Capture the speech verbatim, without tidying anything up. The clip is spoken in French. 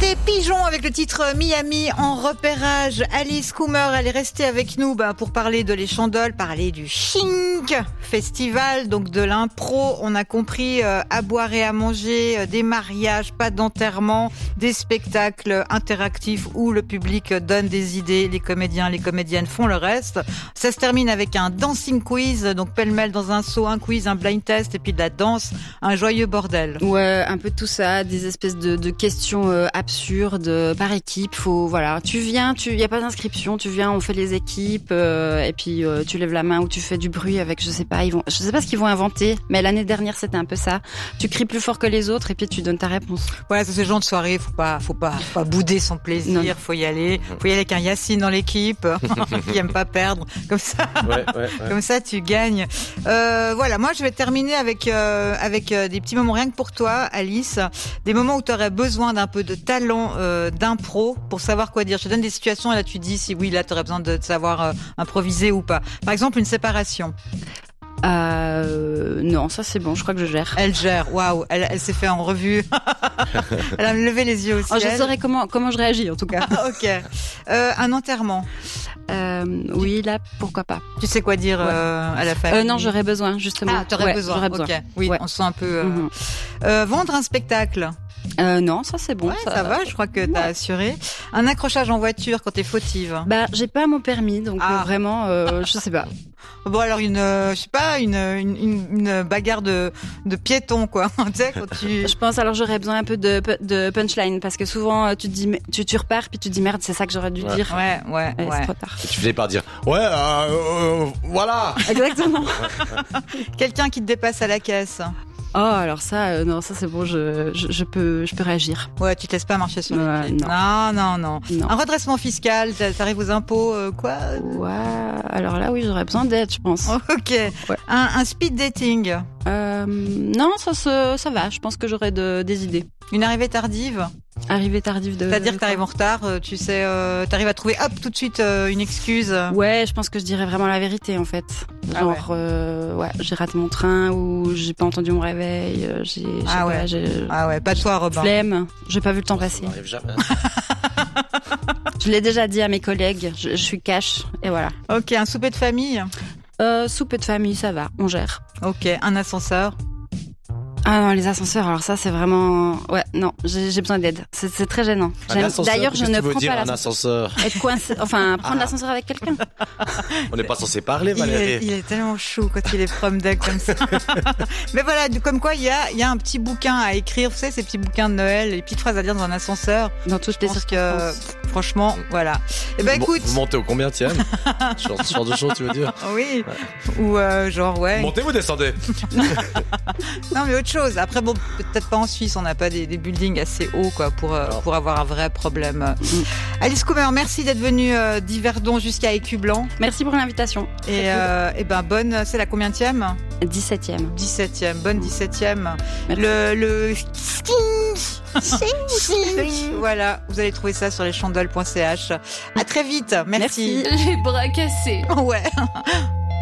C'était Pigeon avec le titre Miami en repérage. Alice Coomer, elle est restée avec nous bah, pour parler de Les Chandoles, parler du Chink Festival, donc de l'impro. On a compris euh, à boire et à manger, euh, des mariages, pas d'enterrement, des spectacles interactifs où le public donne des idées, les comédiens, les comédiennes font le reste. Ça se termine avec un dancing quiz, donc pêle-mêle dans un saut, un quiz, un blind test et puis de la danse, un joyeux bordel. Ouais, un peu de tout ça, des espèces de, de questions euh, absurdes euh, par équipe. Faut voilà, tu viens, tu, y a pas d'inscription, tu viens, on fait les équipes euh, et puis euh, tu lèves la main ou tu fais du bruit avec, je sais pas, ils vont, je sais pas ce qu'ils vont inventer, mais l'année dernière c'était un peu ça. Tu cries plus fort que les autres et puis tu donnes ta réponse. Voilà, c'est ce genre de soirée, faut pas, faut pas, faut pas bouder son plaisir, non. faut y aller, faut y aller avec un Yacine dans l'équipe qui aime pas perdre, comme ça, ouais, ouais, ouais. comme ça tu gagnes. Euh, voilà, moi je vais terminer avec euh, avec euh, des petits moments rien que pour toi, Alice, des moments où tu aurais besoin d'un peu de talent euh, d'impro pour savoir quoi dire. Je te donne des situations et là tu dis si oui là tu aurais besoin de, de savoir euh, improviser ou pas. Par exemple une séparation. Euh, non, ça c'est bon, je crois que je gère. Elle gère, waouh, elle, elle s'est fait en revue. Elle a levé les yeux aussi. Oh, je saurais comment, comment je réagis en tout cas. Ok. Euh, un enterrement. Euh, oui, là, pourquoi pas. Tu sais quoi dire ouais. euh, à la famille? euh, Non, j'aurais besoin, justement. Ah, t'aurais ouais, besoin. J'aurais besoin. Ok. Oui, ouais. on se sent un peu. Euh... Mm-hmm. Euh, vendre un spectacle. Euh, non, ça c'est bon. Ouais, ça... ça va, je crois que t'as ouais. assuré. Un accrochage en voiture quand t'es fautive. Bah, j'ai pas mon permis, donc ah. euh, vraiment, euh, je sais pas. Bon alors une, euh, je sais pas, une, une, une, une bagarre de, de piétons quoi. Tu sais quand tu. Je pense alors j'aurais besoin un peu de, de punchline parce que souvent tu te dis, tu, tu repars puis tu te dis merde c'est ça que j'aurais dû ouais. dire. Ouais ouais Et ouais. C'est trop tard. Et tu finis par dire ouais euh, euh, voilà. Exactement. Quelqu'un qui te dépasse à la caisse. Oh alors ça euh, non ça c'est bon je, je je peux je peux réagir. Ouais tu te laisses pas marcher sur ouais, les pieds. Non. non non non non. Un redressement fiscal, t'arrives aux impôts euh, quoi? Ouais alors là oui j'aurais besoin d'aide je pense. Ok. Ouais. Un, un speed dating. Euh, non ça se ça va je pense que j'aurais de, des idées. Une arrivée tardive. Arrivée tardive de. C'est-à-dire que t'arrives en retard, tu sais, euh, t'arrives à trouver hop tout de suite euh, une excuse. Ouais, je pense que je dirais vraiment la vérité en fait. Genre, ah ouais, euh, ouais j'ai raté mon train ou j'ai pas entendu mon réveil. J'ai, ah ouais. Pas, j'ai, ah ouais, pas toi, Robin. Flemme, j'ai pas vu le temps passer. Ça n'arrive jamais. Je l'ai déjà dit à mes collègues. Je, je suis cash et voilà. Ok, un souper de famille. Euh, souper de famille, ça va, on gère. Ok, un ascenseur. Ah non, les ascenseurs, alors ça c'est vraiment... Ouais, non, j'ai, j'ai besoin d'aide. C'est, c'est très gênant. D'ailleurs, je ne prends pas l'ascenseur. Être coincé, enfin, prendre ah. l'ascenseur avec quelqu'un. On n'est pas censé parler, Valérie. Il est, il est tellement chou quand il est prom deck comme ça. Mais voilà, comme quoi il y a, il y a un petit bouquin à écrire, vous savez, ces petits bouquins de Noël, les petites phrases à dire dans un ascenseur. Dans toutes les circonstances. Que, franchement, voilà. Et ben écoute... Vous montez au combienième? Ce genre de choses, tu veux dire? Oui. Ouais. Ou euh, genre, ouais. Montez ou descendez? Non, mais autre chose. Après, bon, peut-être pas en Suisse, on n'a pas des, des buildings assez hauts, quoi, pour, euh, pour avoir un vrai problème. Mm. Alice Coomer, merci d'être venue euh, d'Yverdon jusqu'à Écublanc. Merci pour l'invitation. Et, euh, et ben, bonne, c'est la combienième? dix-septième. dix-septième, bonne dix-septième. Le, le, voilà, vous allez trouver ça sur leschandoles point c h. À très vite, merci. Merci. Les bras cassés. Ouais.